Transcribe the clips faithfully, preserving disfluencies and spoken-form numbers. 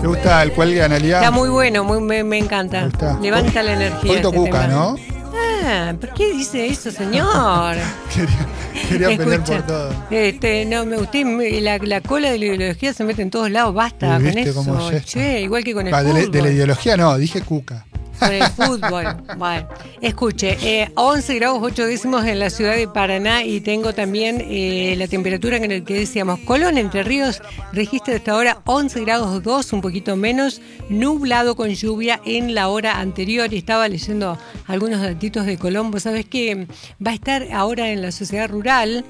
¿Te gusta el cuelgue de Analia? Está muy bueno, muy, me, me encanta. ¿Te gusta? Levanta la energía. Poquito este cuca, tema. ¿no? Ah, ¿por qué dice eso, señor? quería quería pelear Escucha, por todo. Este, no, me usted, me- la, la cola de la ideología se mete en todos lados, basta Sí, con ¿viste cómo eso. es esto? Che, igual que con el Ah, de, la- fútbol. de la ideología no, dije cuca. Con el fútbol. Bueno, escuche, eh, once grados ocho décimos en la ciudad de Paraná y tengo también eh, la temperatura en el que decíamos Colón, Entre Ríos, registra hasta ahora once grados dos, un poquito menos, nublado con lluvia en la hora anterior. Y estaba leyendo algunos datitos de Colón. Vos sabés que va a estar ahora en la sociedad rural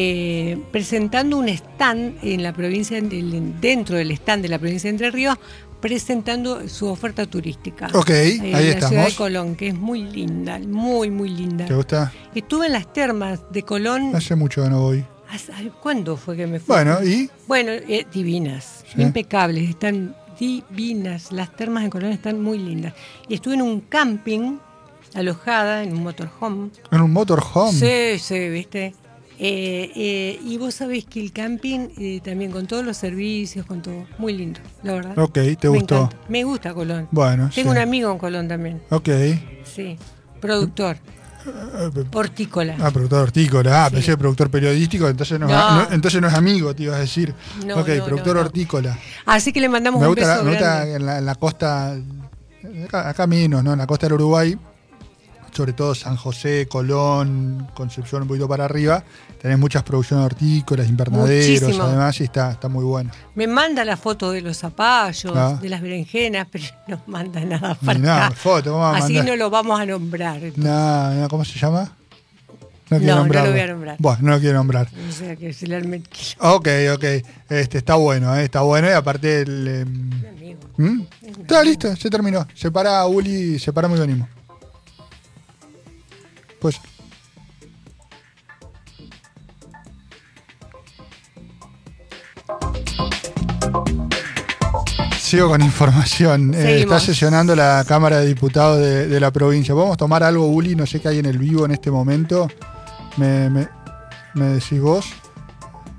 eh, presentando un stand en la provincia, del- dentro del stand de la provincia de Entre Ríos, presentando su oferta turística. Ok, eh, ahí en la estamos. ciudad de Colón, que es muy linda, muy, muy linda. ¿Te gusta? Estuve en las termas de Colón. Hace mucho que no voy. hace- ¿Cuándo fue que me fui? Bueno, ¿y? Bueno, eh, divinas, Sí. impecables, están divinas. Las termas de Colón están muy lindas. Y estuve en un camping, alojada en un motorhome. En un motorhome. Sí, sí, viste. Eh, eh, y vos sabés que el camping, eh, también con todos los servicios, con todo, muy lindo, la verdad. Ok, ¿te Me gustó? encanta. Me gusta Colón. Bueno, Tengo sí. un amigo en Colón también, Ok. sí, productor, hortícola. Ah, productor hortícola. Ah, Sí. pensé productor periodístico, entonces no, es- No. no- entonces no es amigo, te ibas a decir. No, ok, no, productor no, no. hortícola. Así que le mandamos Me un gusta, beso la- me gusta grande. en la, en la costa, acá, acá menos, ¿no? En la costa del Uruguay, sobre todo San José, Colón, Concepción, un poquito para arriba, tenés muchas producciones hortícolas, invernaderos, Muchísimo. además, y está, está muy bueno. Me manda la foto de los zapallos, Ah. de las berenjenas, pero no manda nada Ni para nada, acá. foto, ¿cómo va a Así mandar? no lo vamos a nombrar. No, no, ¿cómo se llama? No, no lo nombrarlo. voy a nombrar. Bueno, no lo quiero nombrar. O sea que se le arme el quilombo. Ok, ok. Este, está bueno, eh, está bueno y aparte el... em, Mi amigo. ¿Mm? Está listo, se terminó. Separa a Uli, separamos y venimos. Pues. Sigo con información. Eh, está Seguimos. sesionando la Cámara de Diputados de, de la provincia. ¿Podemos tomar algo, Uli? No sé qué hay en el vivo en este momento. ¿Me, me, me decís vos?